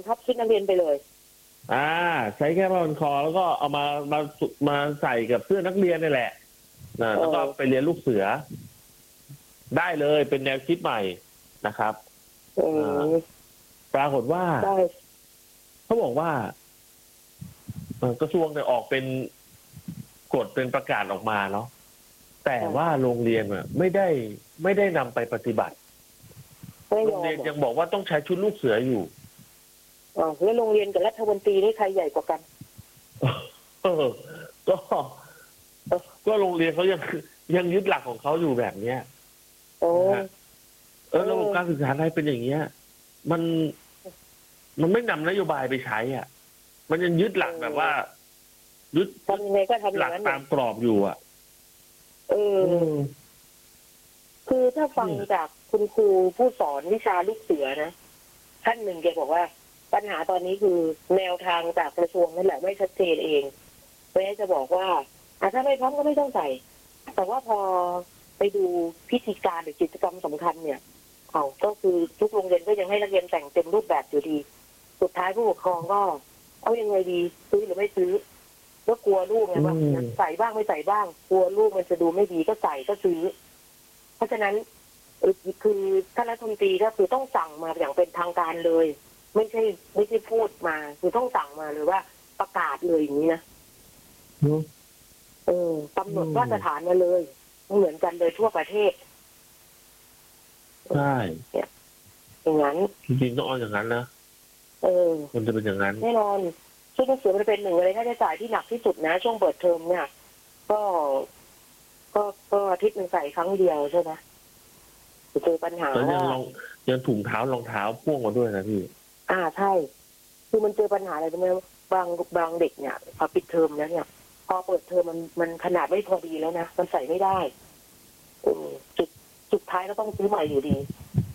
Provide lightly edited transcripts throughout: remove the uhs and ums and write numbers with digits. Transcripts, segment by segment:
ทับชุดนักเรียนไปเลยใช้แค่ผ้าพันคอแล้วก็เอามาใส่กับเสื้อนักเรียนนี่แหละแล้วก็ไปเรียนลูกเสือได้เลยเป็นแนวคิดใหม่นะครับปรากฏว่าเขาบอกว่ากระทรวงเนี่ยออกเป็นกฎเป็นประกาศออกมาเนาะแต่ว่าโรงเรียนไม่ได้นำไปปฏิบัติโรงเรียนยังบอกว่าต้องใช้ชุดลูกเสืออยู่แล้วโรงเรียนกับรัฐมนตรีนี่ใครใหญ่กว่ากันก็โรงเรียนเขายังยึดหลักของเขาอยู่แบบเนี้ยระบบการศึกษาไทยเป็นอย่างเงี้ยมันไม่นำนโยบายไปใช้อ่ะมันยังยึดหลักแบบว่ายึดหลักตามกรอบอยู่อ่ะคือถ้าฟังจากคุณครูผู้สอนวิชาลูกเสือนะท่านหนึ่งแกบอกว่าปัญหาตอนนี้คือแนวทางจากกระทรวงนั่นแหละไม่ชัดเจนเองแม่จะบอกว่าถ้าไม่พร้อมก็ไม่ต้องใส่แต่ว่าพอไปดูพิธีการหรือกิจกรรมสำคัญเนี่ยก็คือทุกโรงเรียนก็ยังให้นักเรียนแต่งเต็มรูปแบบอยู่ดีสุดท้ายผู้ปกครองก็เอายังไงดีซื้อหรือไม่ซื้อก็กลัวลูกไงว่าใส่บ้างไม่ใส่บ้างกลัวลูกมันจะดูไม่ดีก็ใส่ก็ซื้อเพราะฉะนั้นคือท่านรัฐมนตรีก็คือต้องสั่งมาอย่างเป็นทางการเลยไม่ใช่พูดมาคือต้องสั่งมาเลยว่าประกาศเลยอย่างนี้นะกำหนดมาตรฐานมาเลยเหมือนกันเลยทั่วประเทศใช่อย่างนั้นจริงๆต้องเอาอย่างนั้นนะมันจะเป็นอย่างนั้นแน่นอนชุดหนังสือมันเป็นหนึ่งเลยค่าใช้จ่ายที่หนักที่สุดนะช่วงเปิดเทอมเนี่ยก็อาทิตย์นึงใส่ครั้งเดียวใช่ไหมเจอปัญหาแล้วยังถุงเท้ารองเท้าพ่วงมาด้วยนะพี่ใช่คือมันเจอปัญหาอะไรไหมบางเด็กเนี่ยพอปิดเทอมแล้วเนี่ยพอเปิดเทอมมันขนาดไม่พอดีแล้วนะมันใส่ไม่ได้สุดท้ายก็ต้องซื้อใหม่อยู่ดี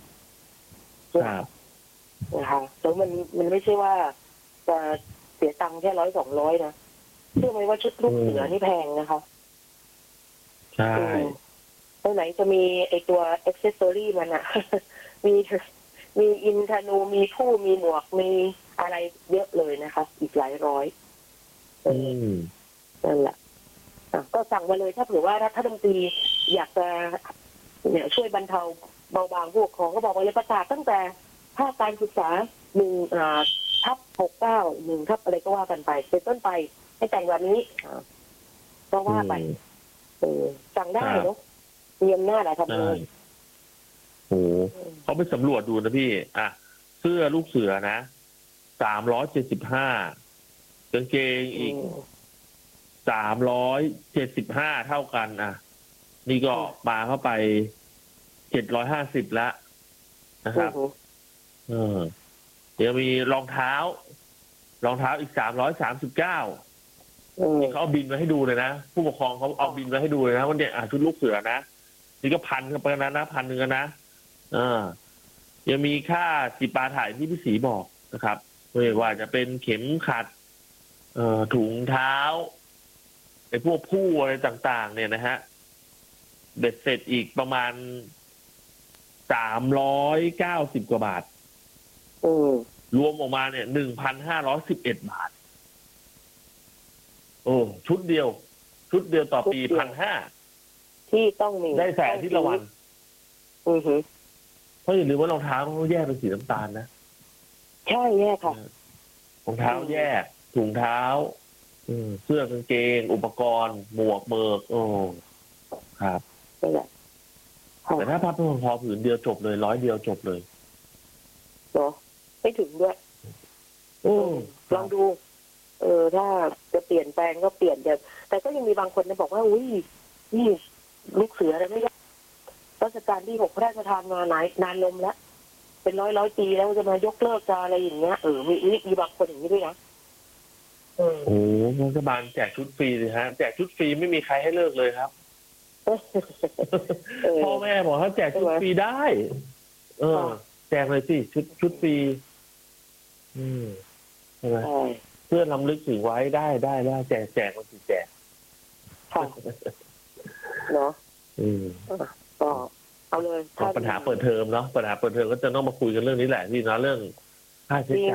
นะคะแล้วมันไม่ใช่ว่าจะเสียตังค์แค่100-200นะเชื่อไหมว่าชุดลูกเสือนี่แพงนะคะใช่ตรงไหนจะมีไอตัวอ็อกเซสซอรี่มันอ่ะมีอินทนูมีผู้มีหมวกมีอะไรเยอะเลยนะคะอีกหลายร้อยนั่นแหละก็สั่งมาเลยถ้าเผื่อว่ารัฐมนตรีอยากจะเนี่ยช่วยบรรเทาเบาบางพวกของก็บอกว่าเลยประกาศตั้งแต่ภาคการศึกษา1/69 1 อะไรก็ว่ากันไปเป็นต้นไปให้แต่งแบบนี้ก็ว่าไปสั่งได้เนาะมีอำนาจอะไรทำเลยเขาไปสำรวจดูนะพี่เสื้อลูกเสือนะ375กางเกงอีก375เท่ากันนี่ก็มาเข้าไป750แล้วนะครับเดี๋ยวมีรองเท้าอีก339นี่เขาเอาบินมาให้ดูเลยนะผู้ปกครองเขาเอาบินมาให้ดูเลยนะว่าเนี่ยชุดลูกเสือนะนี่ก็1,000กันไปนะ1,000นะยังมีค่าจิปาถะที่พี่ศรีบอกนะครับไม่ว่าจะเป็นเข็มขัดถุงเท้าไอ้พวกผู้อะไรต่างๆเนี่ยนะฮะเบ็ดเสร็จอีกประมาณ390 กว่าบาทรวมออกมาเนี่ย1,511 บาทชุดเดียวต่อปี1,500 ที่ต้องมีได้ใส่อาทิตย์ละวันเพราะอย่าลืมว่ารองเท้าเขาแยกเป็นสีน้ำตาลนะใช่แยกค่ะรองเท้าแยกถุงเท้าเสื้อกางเกงอุปกรณ์หมวกเบิกครับแต่ถ้าพับเป็นพอผืนเดียวจบเลย100 เดียวจบเลยเหรอไม่ถึงด้วยลองดูถ้าจะเปลี่ยนแปลงก็เปลี่ยนแต่ก็ยังมีบางคนนะบอกว่าอุ้ยนี่ลูกเสืออะไรไม่ได้รัชกาลที่6พระราชทานมานานลมแล้วเป็นร้อยปีแล้วจะมายกเลิกจะอะไรอย่างเงี้ยมีบางคนอย่างนี้ด้วยนะรัฐบาลแจกชุดฟรีเลยฮะแจกชุดฟรีไม่มีใครให้เลิกเลยครับพ่อแม่บอกถ้าแจกชุดฟรีได้แจกเลยสิชุดฟรีใช่ไหมเพื่อรำลึกถึงไว้ได้แจกมันสิแจกเนาะก็เอาเลยปัญหาเปิดเทอมเนาะปัญหาเปิดเทอมก็จะต้องมาคุยกันเรื่องนี้แหละพี่นะเรื่องค่าใช้จ่าย